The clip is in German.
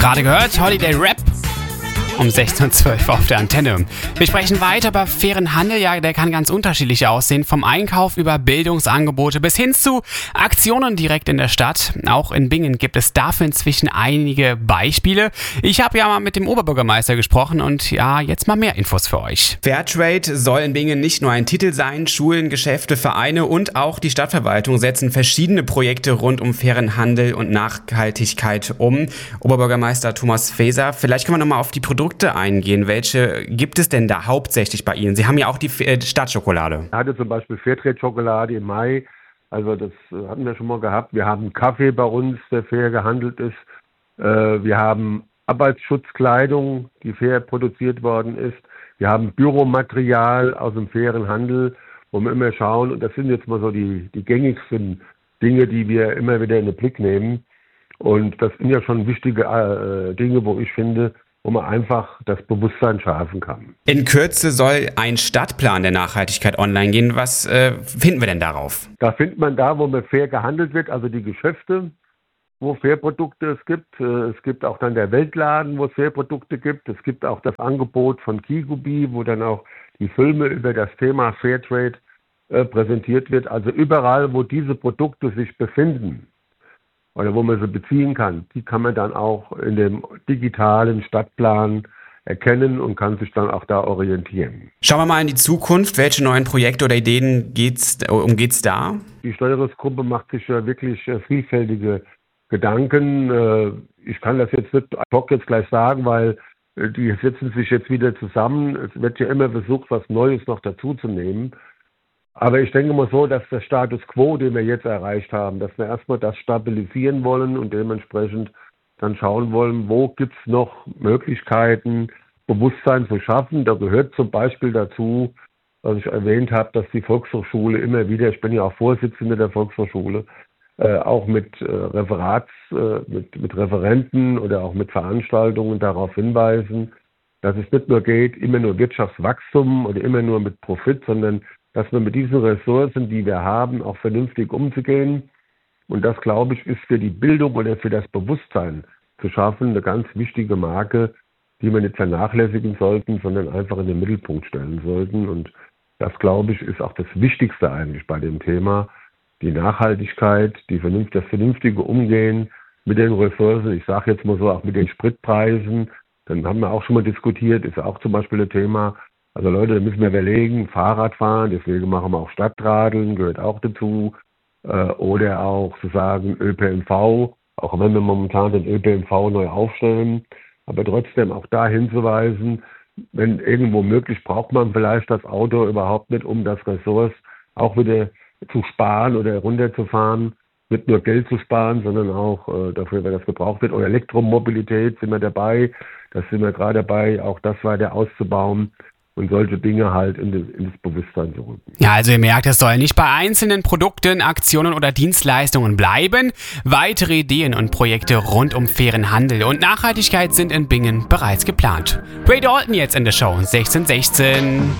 Gerade gehört, Holiday Rap um 16:12 Uhr auf der Antenne. Wir sprechen weiter über fairen Handel. Ja, der kann ganz unterschiedlich aussehen. Vom Einkauf über Bildungsangebote bis hin zu Aktionen direkt in der Stadt. Auch in Bingen gibt es dafür inzwischen einige Beispiele. Ich habe ja mal mit dem Oberbürgermeister gesprochen und ja, jetzt mal mehr Infos für euch. Fairtrade soll in Bingen nicht nur ein Titel sein. Schulen, Geschäfte, Vereine und auch die Stadtverwaltung setzen verschiedene Projekte rund um fairen Handel und Nachhaltigkeit um. Oberbürgermeister Thomas Faeser, vielleicht können wir nochmal auf die Produkte eingehen. Welche gibt es denn da hauptsächlich bei Ihnen? Sie haben ja auch die Stadtschokolade. Ich hatte zum Beispiel Fairtrade-Schokolade im Mai. Also das hatten wir schon mal gehabt. Wir haben Kaffee bei uns, der fair gehandelt ist. Wir haben Arbeitsschutzkleidung, die fair produziert worden ist. Wir haben Büromaterial aus dem fairen Handel, wo wir immer schauen. Und das sind jetzt mal so die gängigsten Dinge, die wir immer wieder in den Blick nehmen. Und das sind ja schon wichtige Dinge, wo ich finde, wo man einfach das Bewusstsein schärfen kann. In Kürze soll ein Stadtplan der Nachhaltigkeit online gehen. Was finden wir denn darauf? Da findet man da, wo man fair gehandelt wird, also die Geschäfte, wo Fairprodukte es gibt. Es gibt auch dann der Weltladen, wo es Fairprodukte gibt. Es gibt auch das Angebot von Kigubi, wo dann auch die Filme über das Thema Fairtrade präsentiert wird. Also überall, wo diese Produkte sich befinden, oder wo man sie beziehen kann, die kann man dann auch in dem digitalen Stadtplan erkennen und kann sich dann auch da orientieren. Schauen wir mal in die Zukunft. Welche neuen Projekte oder Ideen geht's da? Die Steuerungsgruppe macht sich ja wirklich vielfältige Gedanken. Ich kann das jetzt nicht ad hoc jetzt gleich sagen, weil die setzen sich jetzt wieder zusammen. Es wird ja immer versucht, was Neues noch dazu zu nehmen. Aber ich denke mal so, dass der Status quo, den wir jetzt erreicht haben, dass wir erstmal das stabilisieren wollen und dementsprechend dann schauen wollen, wo gibt es noch Möglichkeiten, Bewusstsein zu schaffen. Da gehört zum Beispiel dazu, was ich erwähnt habe, dass die Volkshochschule immer wieder, ich bin ja auch Vorsitzende der Volkshochschule, auch mit mit Referenten oder auch mit Veranstaltungen darauf hinweisen, dass es nicht nur geht, immer nur Wirtschaftswachstum oder immer nur mit Profit, sondern dass wir mit diesen Ressourcen, die wir haben, auch vernünftig umzugehen. Und das, glaube ich, ist für die Bildung oder für das Bewusstsein zu schaffen eine ganz wichtige Marke, die wir nicht vernachlässigen sollten, sondern einfach in den Mittelpunkt stellen sollten. Und das, glaube ich, ist auch das Wichtigste eigentlich bei dem Thema. Die Nachhaltigkeit, das vernünftige Umgehen mit den Ressourcen. Ich sage jetzt mal so, auch mit den Spritpreisen. Dann haben wir auch schon mal diskutiert, ist auch zum Beispiel ein Thema. Also Leute, da müssen wir überlegen, Fahrradfahren, deswegen machen wir auch Stadtradeln, gehört auch dazu. Oder auch zu sagen ÖPNV, auch wenn wir momentan den ÖPNV neu aufstellen. Aber trotzdem auch da hinzuweisen, wenn irgendwo möglich, braucht man vielleicht das Auto überhaupt nicht, um das Ressource auch wieder zu sparen oder runterzufahren. Nicht nur Geld zu sparen, sondern auch dafür, wenn das gebraucht wird. Oder Elektromobilität sind wir dabei. Das sind wir gerade dabei, auch das weiter auszubauen. Und solche Dinge halt ins Bewusstsein zu rücken. Ja, also ihr merkt, es soll nicht bei einzelnen Produkten, Aktionen oder Dienstleistungen bleiben. Weitere Ideen und Projekte rund um fairen Handel und Nachhaltigkeit sind in Bingen bereits geplant. Ray Dalton jetzt in der Show 1616.